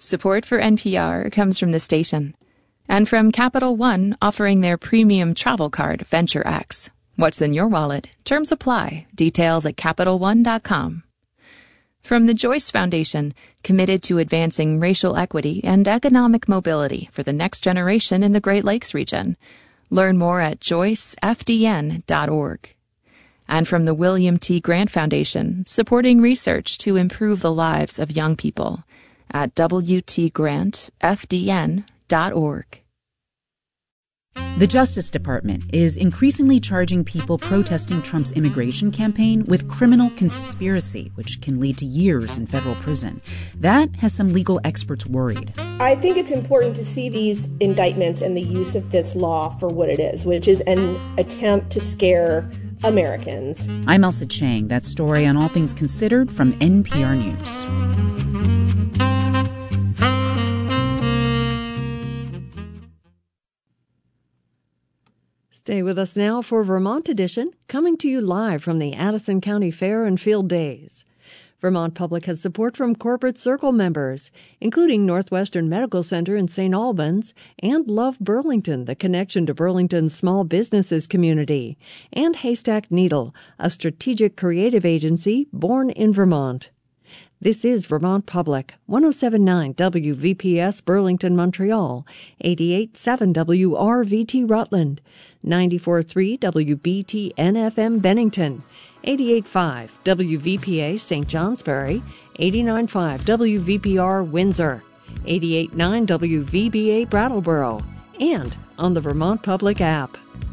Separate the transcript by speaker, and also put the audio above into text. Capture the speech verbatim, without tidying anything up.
Speaker 1: Support for N P R comes from the station and from Capital One, offering their premium travel card, Venture X. What's in your wallet? Terms apply. Details at Capital One dot com. From the Joyce Foundation, committed to advancing racial equity and economic mobility for the next generation in the Great Lakes region. Learn more at joyce f d n dot org. And from the William T. Grant Foundation, supporting research to improve the lives of young people at w t grant f d n dot org.
Speaker 2: The Justice Department is increasingly charging people protesting Trump's immigration campaign with criminal conspiracy, which can lead to years in federal prison. That has some legal experts worried.
Speaker 3: I think it's important to see these indictments and the use of this law for what it is, which is an attempt to scare Americans.
Speaker 2: I'm Elsa Chang. That story on All Things Considered from N P R News.
Speaker 4: Stay with us now for Vermont Edition, coming to you live from the Addison County Fair and Field Days. Vermont Public has support from Corporate Circle members, including Northwestern Medical Center in Saint Albans and Love Burlington, the connection to Burlington's small businesses community, and Haystack Needle, a strategic creative agency born in Vermont. This is Vermont Public, one oh seven point nine W V P S Burlington, Montreal, eighty-eight point seven W R V T Rutland, ninety-four point three W B T N F M Bennington, eighty-eight point five W V P A Saint Johnsbury, eighty-nine point five W V P R Windsor, eighty-eight point nine W V B A Brattleboro, and on the Vermont Public app.